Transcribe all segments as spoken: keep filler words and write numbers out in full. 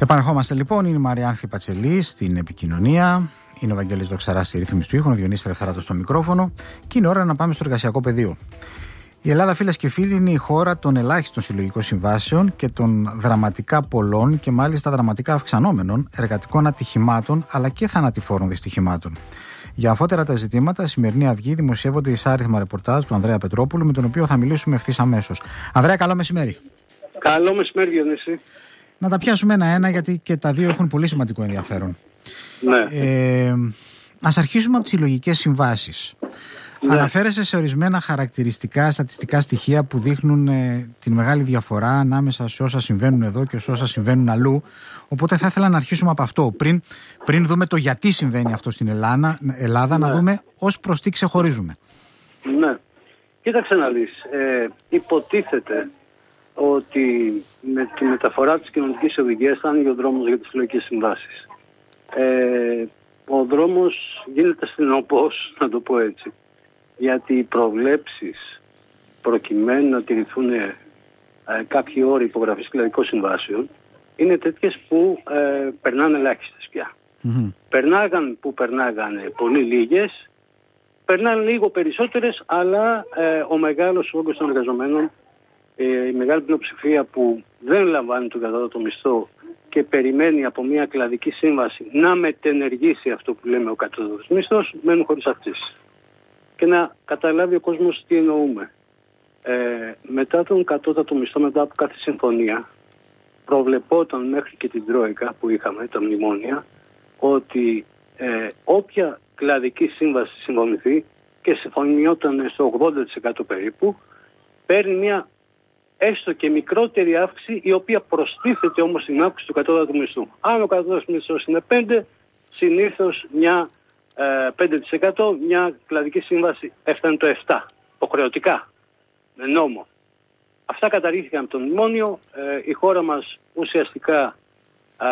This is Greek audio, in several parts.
Επανερχόμαστε λοιπόν. Είναι η Μαριάνθη Πατσελή στην επικοινωνία. Είναι ο Βαγγέλης Δοξαράς στη ρύθμιση του ήχου, ο Διονύσης Ελευθεράτος στο μικρόφωνο. Και είναι ώρα να πάμε στο εργασιακό πεδίο. Η Ελλάδα, φίλες και φίλοι, είναι η χώρα των ελάχιστων συλλογικών συμβάσεων και των δραματικά πολλών και μάλιστα δραματικά αυξανόμενων εργατικών ατυχημάτων αλλά και θανατηφόρων δυστυχημάτων. Για αφότερα τα ζητήματα, σημερινή Αυγή δημοσιεύονται εισάριθμα ρεπορτάζ του Ανδρέα Πετρόπουλου, με τον οποίο θα μιλήσουμε ευθύς αμέσως. Ανδρέα, καλό μεσημέρι. Καλό μεσημέρι, Διονύση. Να τα πιάσουμε ένα-ένα, γιατί και τα δύο έχουν πολύ σημαντικό ενδιαφέρον. Ναι. Ε, ας αρχίσουμε από τις συλλογικές συμβάσεις. Ναι. Αναφέρεσαι σε ορισμένα χαρακτηριστικά, στατιστικά στοιχεία που δείχνουν ε, την μεγάλη διαφορά ανάμεσα σε όσα συμβαίνουν εδώ και σε όσα συμβαίνουν αλλού. Οπότε θα ήθελα να αρχίσουμε από αυτό. Πριν, πριν δούμε το γιατί συμβαίνει αυτό στην Ελλάδα, Ελλάδα ναι. να δούμε ως προς τι ξεχωρίζουμε. Ναι. Κοίταξε να δεις. Ε, υποτίθεται ότι με τη μεταφορά της κοινωνικής οδηγίας θα ανοίγει ο δρόμος για τις συλλογικές συμβάσεις. Ε, ο δρόμος γίνεται στενοπός, να το πω έτσι. Γιατί οι προβλέψεις προκειμένου να τηρηθούν ε, κάποιοι όροι υπογραφής κλαδικών συμβάσεων είναι τέτοιες που ε, περνάνε ελάχιστες πια. Mm-hmm. Περνάγαν που περνάγανε πολύ λίγες, περνάνε λίγο περισσότερες, αλλά ε, ο μεγάλος όγκος των εργαζομένων, ε, η μεγάλη πλειοψηφία που δεν λαμβάνει τον κατώτατο μισθό και περιμένει από μια κλαδική σύμβαση να μετενεργήσει αυτό που λέμε ο κατώτατος μισθός, μένουν χωρίς αυξήσεις. Και να καταλάβει ο κόσμος τι εννοούμε. Ε, μετά τον κατώτατο μισθό, μετά από κάθε συμφωνία, προβλεπόταν μέχρι και την Τρόικα που είχαμε, τα μνημόνια, ότι ε, όποια κλαδική σύμβαση συμφωνηθεί και συμφωνιόταν στο ογδόντα τοις εκατό περίπου, παίρνει μια έστω και μικρότερη αύξηση, η οποία προστίθεται όμως στην αύξηση του κατώτατου μισθού. Αν ο κατώτατος μισθός είναι πέντε, συνήθως μια πέντε τοις εκατό, μια κλαδική σύμβαση έφτανε το επτά τοις εκατό, υποχρεωτικά, με νόμο. Αυτά καταργήθηκαν από το μνημόνιο. Ε, η χώρα μας ουσιαστικά ε,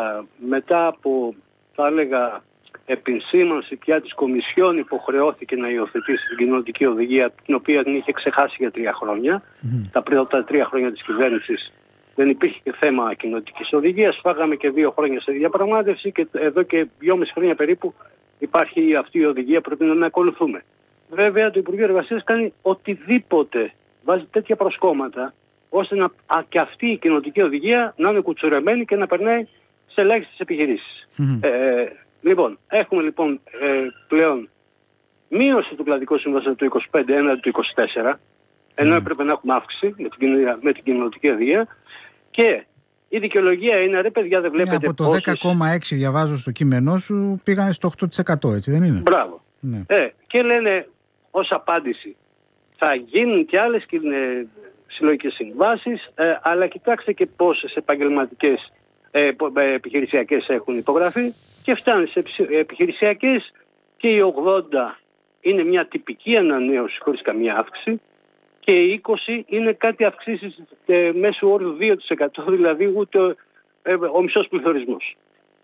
μετά από, θα έλεγα, επισήμανση πια της Κομισιόν υποχρεώθηκε να υιοθετήσει την κοινωνική οδηγία, την οποία την είχε ξεχάσει για τρία χρόνια. Mm-hmm. Τα πρώτα τρία χρόνια της κυβέρνησης δεν υπήρχε και θέμα κοινωνικής οδηγίας. Φάγαμε και δύο χρόνια σε διαπραγμάτευση και εδώ και δυόμιση χρόνια περίπου υπάρχει αυτή η οδηγία, πρέπει να ακολουθούμε. Βέβαια, το Υπουργείο Εργασίας κάνει οτιδήποτε, βάζει τέτοια προσκόμματα, ώστε να, α, και αυτή η κοινοτική οδηγία να είναι κουτσουρεμένη και να περνάει σε ελάχιστες επιχειρήσεις. Mm-hmm. Ε, λοιπόν, έχουμε λοιπόν ε, πλέον μείωση του κλαδικού σύμβασης του είκοσι πέντε έναντι του είκοσι τέσσερα, ενώ mm-hmm. έπρεπε να έχουμε αύξηση με την, με την κοινοτική οδηγία, και η δικαιολογία είναι, ρε παιδιά, δεν βλέπετε. Ναι, από το πόσες... δέκα κόμμα έξι διαβάζω στο κείμενό σου, πήγανε στο οκτώ τοις εκατό, έτσι δεν είναι? Μπράβο. Ναι. Ε, και λένε ως απάντηση, θα γίνουν και άλλες ε, συλλογικές συμβάσεις, ε, αλλά κοιτάξτε και πόσες επαγγελματικές ε, επιχειρησιακές έχουν υπογραφεί, και φτάνει σε επιχειρησιακές και οι ογδόντα είναι μια τυπική ανανέωση χωρίς καμία αύξηση, και οι είκοσι είναι κάτι αυξήσεις ε, μέσου όρου δύο τοις εκατό, δηλαδή ούτε ε, ο μισός πληθωρισμός.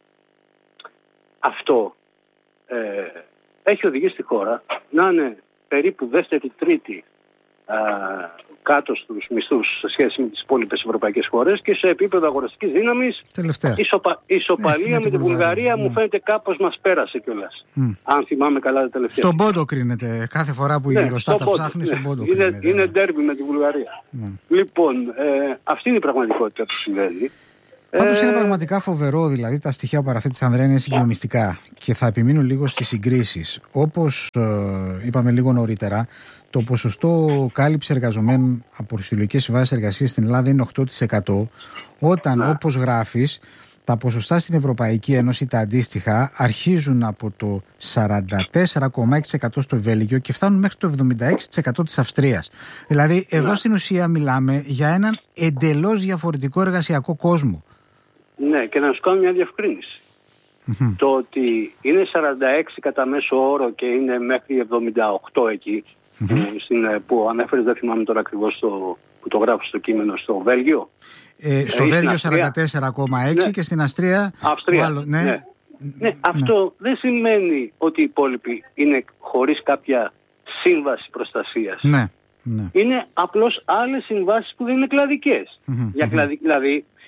Αυτό ε, έχει οδηγήσει τη χώρα να είναι περίπου δεύτερη-τρίτη κάτω στους μισθούς σε σχέση με τις υπόλοιπες ευρωπαϊκές χώρες, και σε επίπεδο αγοραστικής δύναμης ισοπα, ισοπαλία ε, με, με την Βουλγαρία, mm. μου φαίνεται κάπως μας πέρασε κιόλας. Mm. Αν θυμάμαι καλά τα τελευταία. Στον πόντο κρίνεται. Κάθε φορά που η Eurostat τα ψάχνει, ναι, στον πόντο είναι, κρίνεται. Είναι ντέρμπι με την Βουλγαρία. Mm. Λοιπόν, ε, αυτή είναι η πραγματικότητα που συμβαίνει. Πάντως είναι πραγματικά φοβερό, δηλαδή τα στοιχεία που παραθέτεις, Ανδρέα, είναι συγκλονιστικά, και θα επιμείνω λίγο στις συγκρίσεις. Όπως ε, είπαμε λίγο νωρίτερα, το ποσοστό κάλυψη εργαζομένων από συλλογικές συμβάσεις εργασίας στην Ελλάδα είναι οκτώ τοις εκατό, όταν, ναι, όπως γράφεις, τα ποσοστά στην Ευρωπαϊκή Ένωση, τα αντίστοιχα, αρχίζουν από το σαράντα τέσσερα κόμμα έξι τοις εκατό στο Βέλγιο και φτάνουν μέχρι το εβδομήντα έξι τοις εκατό της Αυστρίας. Δηλαδή, εδώ ναι, στην ουσία μιλάμε για έναν εντελώς διαφορετικό εργασιακό κόσμο. Ναι, και να σου κάνω μια διευκρίνηση. Mm-hmm. Το ότι είναι σαράντα έξι κατά μέσο όρο και είναι μέχρι εβδομήντα οκτώ εκεί, mm-hmm, στην, που ανέφερες, δεν θυμάμαι τώρα ακριβώς το, που το γράφω στο κείμενο, στο Βέλγιο. Ε, στο ε, Βέλγιο σαράντα τέσσερα κόμμα έξι, ναι, και στην Αυστρία... Αυστρία, άλλο, ναι. Ναι. Ναι, αυτό, ναι, δεν σημαίνει ότι οι υπόλοιποι είναι χωρίς κάποια σύμβαση προστασίας. Ναι, ναι. Είναι απλώς άλλες συμβάσεις που δεν είναι κλαδικές. Mm-hmm. Για κλαδι, δηλαδή,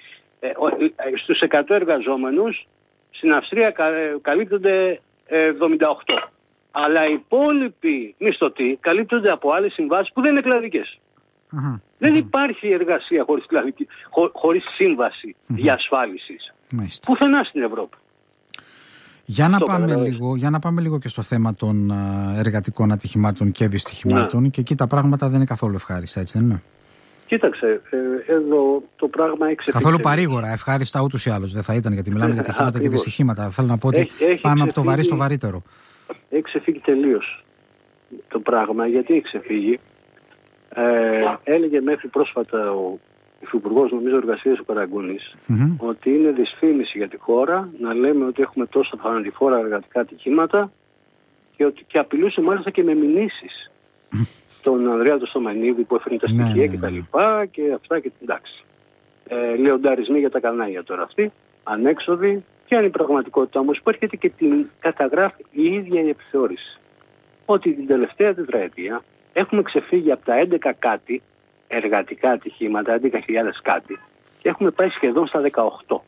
ε, στους εκατό εργαζόμενους, στην Αυστρία κα, καλύπτονται εβδομήντα οκτώ. Αλλά οι υπόλοιποι μισθωτοί καλύπτονται από άλλες συμβάσεις που δεν είναι κλαδικές. Uh-huh. Δεν υπάρχει εργασία χωρίς, κλαδική, χω, χωρίς σύμβαση uh-huh. διασφάλισης. Μάλιστα. Πουθενά στην Ευρώπη. Για να, πάμε λίγο, για να πάμε λίγο και στο θέμα των εργατικών ατυχημάτων και δυστυχημάτων. Ναι. Και εκεί τα πράγματα δεν είναι καθόλου ευχάριστα, έτσι δεν είναι? Κοίταξε, ε, εδώ το πράγμα έχει ξεφύγει. Καθόλου παρήγορα, ευχάριστα ούτως ή άλλως δεν θα ήταν, γιατί μιλάμε ε, για ατυχήματα και δυστυχήματα. Θέλω να πω ότι έχει, έχει πάμε ξεφύγει, από το βαρύ στο βαρύτερο. Έχει ξεφύγει τελείως το πράγμα. Γιατί έχει ξεφύγει? Ε, έλεγε μέχρι πρόσφατα ο Υφυπουργός, νομίζω, Εργασίας ο Καραγκούνης, mm-hmm. ότι είναι δυσφήμιση για τη χώρα να λέμε ότι έχουμε τόσα θανατηφόρα εργατικά ατυχήματα και, ότι, και απειλούσε μάλιστα και με μηνύσεις mm-hmm. τον Ανδρέα τον Στομανίδη που έφερνε τα στοιχεία ναι, και τα λοιπά και αυτά και εντάξει. Ε, λεονταρισμοί για τα κανάλια τώρα αυτοί, ανέξοδοι, και αν η πραγματικότητα όμως που έρχεται και την καταγράφει η ίδια η επιθεώρηση. Ότι την τελευταία τετραετία έχουμε ξεφύγει από τα έντεκα κάτι εργατικά ατυχήματα, έντεκα χιλιάδες κάτι, και έχουμε πάει σχεδόν στα δεκαοκτώ.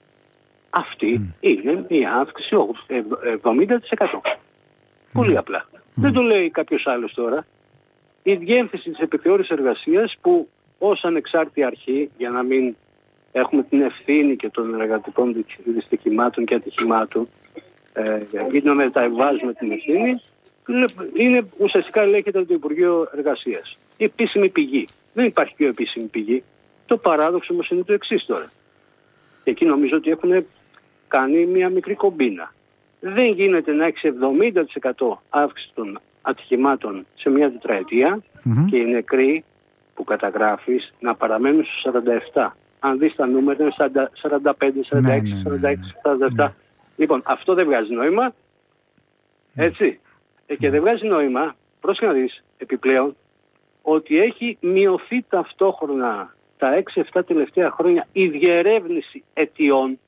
Αυτή mm. είναι μια αύξηση εβδομήντα τοις εκατό. Mm. Πολύ απλά. Mm. Δεν το λέει κάποιος άλλος τώρα. Η διεύθυνση της επιθεώρησης εργασίας, που ως ανεξάρτητη αρχή, για να μην έχουμε την ευθύνη και των εργατικών δυστυχημάτων και ατυχημάτων, ε, ή να μεταβάζουμε την ευθύνη, είναι, ουσιαστικά λέγεται το Υπουργείο Εργασίας. Η επίσημη πηγή. Δεν υπάρχει πιο επίσημη πηγή. Το παράδοξο όμως είναι το εξής τώρα. Και εκεί νομίζω ότι έχουν κάνει μια μικρή κομπίνα. Δεν γίνεται να έχει εβδομήντα τοις εκατό αύξηση των ατυχημάτων σε μια τετραετία mm-hmm. και οι νεκροί που καταγράφεις να παραμένουν στους σαράντα επτά. Αν δεις τα νούμερα είναι σαράντα πέντε, σαράντα έξι, σαράντα έξι, σαράντα επτά. Ναι. Λοιπόν, αυτό δεν βγάζει νόημα. Έτσι. Ε, και δεν βγάζει νόημα, πρόσεχε να δεις επιπλέον, ότι έχει μειωθεί ταυτόχρονα τα έξι εφτά τελευταία χρόνια η διερεύνηση αιτιών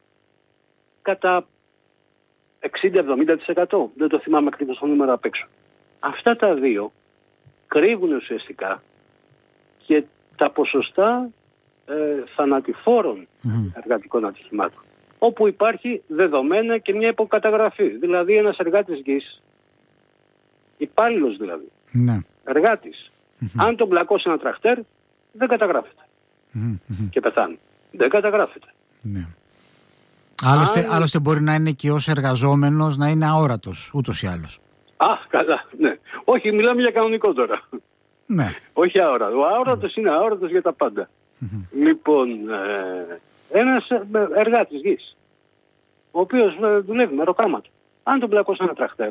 κατά εξήντα με εβδομήντα τοις εκατό. Δεν το θυμάμαι ακριβώς το νούμερο απ' έξω. Αυτά τα δύο κρύβουν ουσιαστικά και τα ποσοστά ε, θανατηφόρων mm. εργατικών ατυχημάτων. Όπου υπάρχει δεδομένα και μια υποκαταγραφή. Δηλαδή ένας εργάτης γης, υπάλληλος δηλαδή, ναι. εργάτης, mm-hmm. αν τον μπλακώσει ένα τραχτέρ, δεν καταγράφεται. Mm-hmm. Και πεθάνει. Δεν καταγράφεται. Ναι. Άλλωστε, αν... άλλωστε μπορεί να είναι και ως εργαζόμενος να είναι αόρατος, ούτως ή άλλως. Α, καλά, ναι. Όχι, μιλάμε για κανονικό τώρα. Ναι. Όχι αόρατο. Ο αόρατος mm. είναι αόρατος για τα πάντα. Mm-hmm. Λοιπόν, ε, ένας εργάτης γης, ο οποίος δουλεύει με ροκάματο, αν τον μπλακώσει ένα τραχτέρ,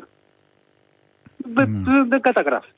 δεν mm. δε καταγράφεται.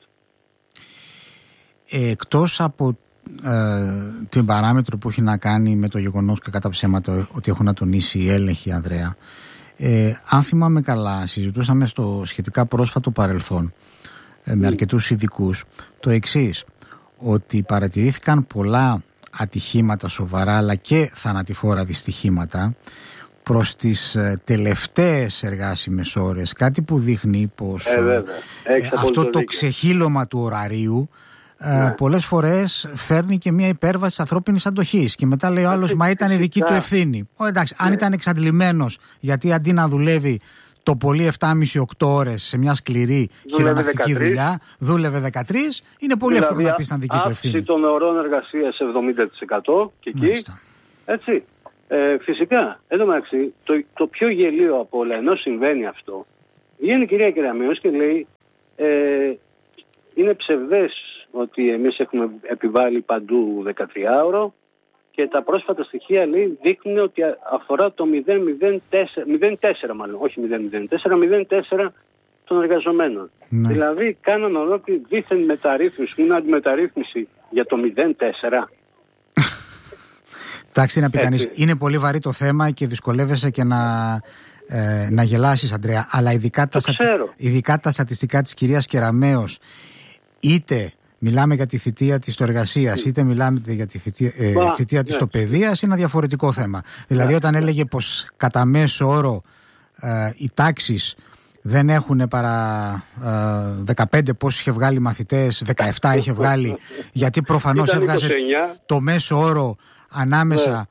Ε, εκτός από ε, την παράμετρο που έχει να κάνει με το γεγονός και κατά ψέματα ότι έχουν ατονίσει οι έλεγχοι, Ανδρέα, ε, αν θυμάμαι καλά, συζητούσαμε στο σχετικά πρόσφατο παρελθόν ε, με αρκετούς ειδικούς το εξής, ότι παρατηρήθηκαν πολλά ατυχήματα σοβαρά αλλά και θανατηφόρα δυστυχήματα προς τις ε, τελευταίες εργάσιμες ώρες, κάτι που δείχνει πως ε, ε, αυτό το, το ξεχύλωμα του ωραρίου ε, ναι. πολλές φορές φέρνει και μια υπέρβαση της ανθρώπινης αντοχής και μετά λέει ο άλλος μα ήταν η δική του ευθύνη. Ο, εντάξει, ναι. αν ήταν εξαντλημένος, γιατί αντί να δουλεύει το πολύ επτά και μισή οκτώ ώρες σε μια σκληρή χειρονακτική δουλειά, δούλευε δεκατρείς, είναι πολύ δηλαδή, εύκολο να πεις ήταν δική του ευθύνη. Αύξηση των ωρών εργασίας εβδομήντα τοις εκατό και εκεί, Μάλιστα. έτσι. Ε, φυσικά, εν τω μεταξύ, το, το πιο γελίο από όλα, ενώ συμβαίνει αυτό, βγαίνει η κυρία Κεραμέως και λέει ε, είναι ψευδές ότι εμείς έχουμε επιβάλει παντού δεκατριάωρο και τα πρόσφατα στοιχεία λέει δείχνουν ότι αφορά το μηδέν κόμμα τέσσερα μάλλον, όχι μηδέν κόμμα τέσσερα, μηδέν κόμμα τέσσερα των εργαζομένων. Ναι. Δηλαδή κάναν ολόκληρη δίθεν μεταρρύθμιση, μια αντιμεταρρύθμιση για το μηδέν κόμμα τέσσερα. Εντάξει, να πει κανείς, είναι πολύ βαρύ το θέμα και δυσκολεύεσαι και να, ε, να γελάσεις, Ανδρέα, αλλά ειδικά τα, στατι... ειδικά τα στατιστικά της κυρίας Κεραμέως, είτε μιλάμε για τη θητεία της στο εργασίας, είτε μιλάμε για τη θητεία, ε, Μπα, θητεία της ναι. στο παιδείας, είναι ένα διαφορετικό θέμα. Δηλαδή, όταν έλεγε πως κατά μέσο όρο ε, οι τάξεις δεν έχουν παρά ε, δεκαπέντε πόσους είχε βγάλει μαθητές, δεκαεπτά είχε βγάλει, γιατί προφανώς έβγαζε το μέσο όρο ανάμεσα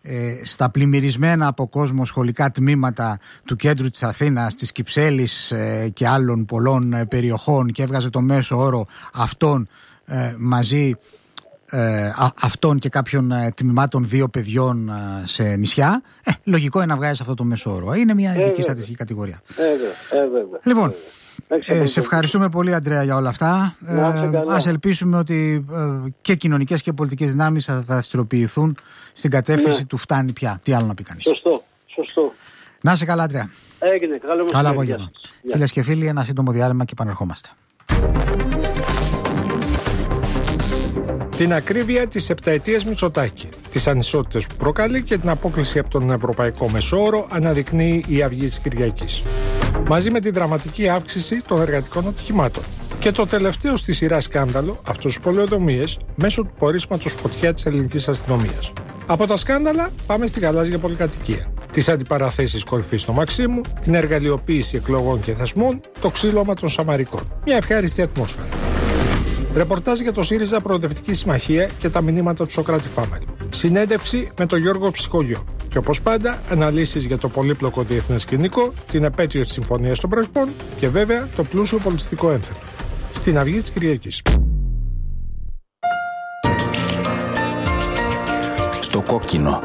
ε, στα πλημμυρισμένα από κόσμο σχολικά τμήματα του κέντρου της Αθήνας, της Κυψέλης ε, και άλλων πολλών ε, περιοχών, και έβγαζε το μέσο όρο αυτών ε, μαζί ε, α, αυτών και κάποιων ε, τμήματων δύο παιδιών ε, σε νησιά. Ε, λογικό είναι να βγάζεις αυτό το μέσο όρο. Είναι μια ειδική ε, στατιστική κατηγορία. Ε, ε, βέβαια. Λοιπόν, Ε, σε ευχαριστούμε πολύ, Αντρέα, για όλα αυτά. Ε, ας ελπίσουμε ότι ε, και κοινωνικές και πολιτικές δυνάμεις θα δραστηριοποιηθούν στην κατεύθυνση ναι. του φτάνει πια. Τι άλλο να πει κανείς. Σωστό, σωστό. Να είσαι καλά, Αντρέα. Έγινε, καλό μας. Καλά απόγευμα. Φίλες και φίλοι, ένα σύντομο διάλειμμα και επανερχόμαστε. Την ακρίβεια της επταετίας Μητσοτάκη, τις ανισότητες που προκαλεί και την απόκλιση από τον ευρωπαϊκό μεσόωρο αναδεικνύει η Αυγή της Κυριακής. Μαζί με την δραματική αύξηση των εργατικών ατυχημάτων. Και το τελευταίο στη σειρά σκάνδαλο, αυτός τους πολεοδομίες, μέσω του πορίσματος φωτιά της ελληνικής αστυνομίας. Από τα σκάνδαλα πάμε στη γαλάζια πολυκατοικία. Τις αντιπαραθέσεις κορυφής στο Μαξίμου, την εργαλειοποίηση εκλογών και θεσμών, το ξύλωμα των Σαμαρικών. Μια ευχάριστη ατμόσφαιρα. Ρεπορτάζ για το ΣΥΡΙΖΑ Προοδευτική Συμμαχία και τα μηνύματα του Σωκράτη Φάμελου. Συνέντευξη με τον Γιώργο Ψυχολιό. Και όπως πάντα, αναλύσεις για το πολύπλοκο διεθνές σκηνικό, την επέτειο της Συμφωνίας των Πρεσπών και βέβαια το πλούσιο πολιτιστικό ένθετο. Στην Αυγή της Κυριακής. Στο κόκκινο.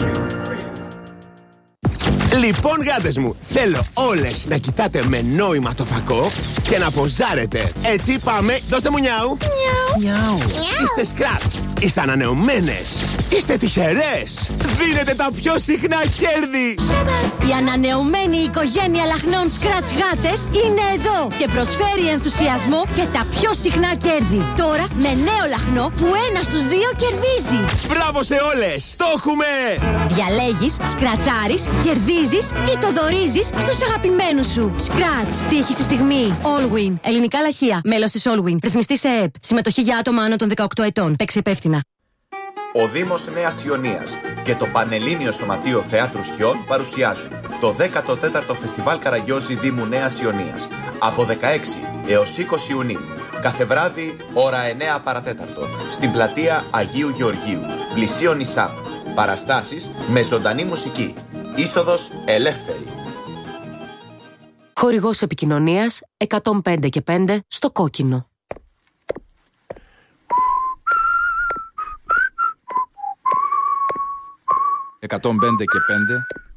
Λοιπόν, γάτες μου, θέλω όλες να κοιτάτε με νόημα το φακό και να ποζάρετε. Έτσι, πάμε, δώστε μου νιάου. Νιάου. Είστε σκράτς, είστε ανανεωμένες, είστε τυχερές. Δίνετε τα πιο συχνά κέρδη. Η ανανεωμένη οικογένεια λαχνών σκράτς γάτες είναι εδώ και προσφέρει ενθουσιασμό και τα πιο συχνά κέρδη. Τώρα με νέο λαχνό που ένα στους δύο κερδίζει. Μπράβο σε όλες, το έχουμε. Διαλέγεις, σκρατσάρεις, κερδίζεις ή το δωρίζεις στους αγαπημένους σου. Σκράτς, τύχη στη στιγμή. Allwin, ελληνικά λαχεία, μέλος της Allwin, ρυθμιστή σε ΕΕΠ. Συμμετοχή για άτομα άνω των δεκαοκτώ ετών. Παίξε υπεύθυνα. Ο Δήμος Νέας Ιωνίας και το Πανελλήνιο Σωματείο Θεάτρου Σκιών παρουσιάζουν το δέκατο τέταρτο Φεστιβάλ Καραγιόζη Δήμου Νέας Ιωνίας από δεκαέξι έως είκοσι Ιουνίου. Κάθε βράδυ, ώρα εννέα παρατέταρτο, στην πλατεία Αγίου Γεωργίου, πλησίον ΙΣΑΠ. Παραστάσεις με ζωντανή μουσική. Είσοδος ελεύθερη. Χορηγός επικοινωνίας εκατόν πέντε και πέντε στο κόκκινο. εκατόν πέντε και πέντε